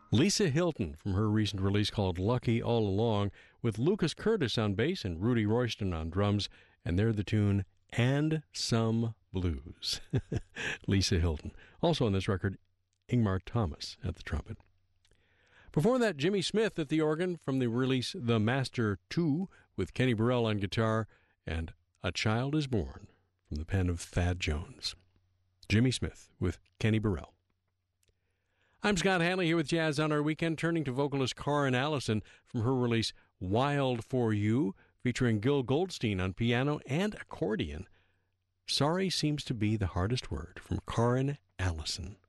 Lisa Hilton from her recent release called Lucky All Along, with Lucas Curtis on bass and Rudy Royston on drums, and they're the tune And Some Blues. Lisa Hilton. Also on this record, Ingmar Thomas at the trumpet. Before that, Jimmy Smith at the organ from the release The Master 2 with Kenny Burrell on guitar and A Child Is Born from the pen of Thad Jones. Jimmy Smith with Kenny Burrell. I'm Scott Hanley here with Jazz on Our Weekend, turning to vocalist Karin Allison from her release Wild for You, featuring Gil Goldstein on piano and accordion. Sorry seems to be the hardest word from Karin Allison.